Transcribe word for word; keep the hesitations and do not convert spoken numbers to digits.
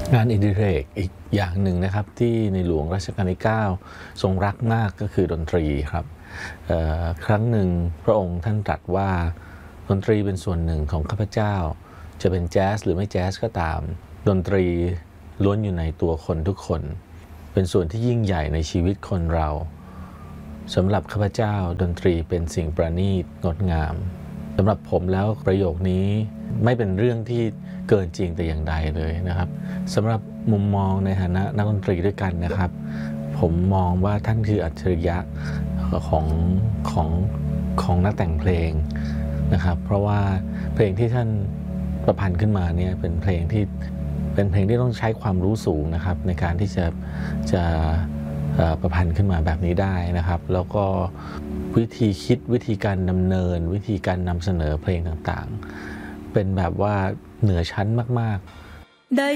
งานอดิเรกอีกอย่างหนึ่งนะครับที่ในหลวงรัชกาลที่เก้าทรงรักมากก็คือดนตรีครับครั้งหนึ่งพระองค์ท่านตรัสว่าดนตรีเป็นส่วนหนึ่งของข้าพเจ้าจะเป็นแจ๊สหรือไม่แจ๊สก็ตามดนตรีล้วนอยู่ในตัวคนทุกคนเป็นส่วนที่ยิ่งใหญ่ในชีวิตคนเราสำหรับข้าพเจ้าดนตรีเป็นสิ่งประณีตงดงามสำหรับผมแล้วประโยคนี้ไม่เป็นเรื่องที่เกินจริงแต่อย่างใดเลยนะครับสำหรับมุมมองในฐานะนักดนตรีด้วยกันนะครับผมมองว่าท่านคืออัจฉริยะของของของนักแต่งเพลงนะครับเพราะว่าเพลงที่ท่านประพันธ์ขึ้นมาเนี่ยเป็นเพลงที่เป็นเพลงที่ต้องใช้ความรู้สูงนะครับในการที่จะจะประพันธ์ขึ้นมาแบบนี้ได้นะครับแล้วก็วิธีคิดวิธีการดำเนินวิธีการนำเสนอเพลงต่างๆเป็นแบบว่าเหนือชั้นมากๆ